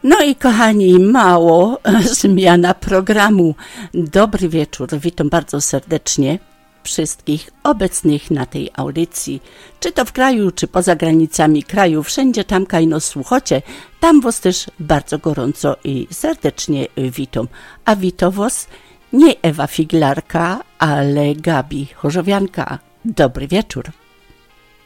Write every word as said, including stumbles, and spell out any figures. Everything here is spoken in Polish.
No i kochani, mało zmiana programu. Dobry wieczór, witam bardzo serdecznie wszystkich obecnych na tej audycji. Czy to w kraju, czy poza granicami kraju, wszędzie tam kajno słuchacie, tam was też bardzo gorąco i serdecznie witam. A wito was nie Ewa Figlarka, ale Gabi Chorzowianka. Dobry wieczór.